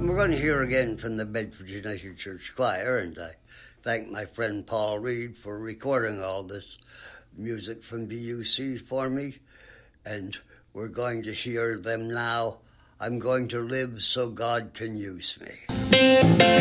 And we're going to hear again from the Bedford United Church Choir, and I thank my friend Paul Reed for recording all this music from BUC for me. And we're going to hear them now. I'm going to live so God can use me.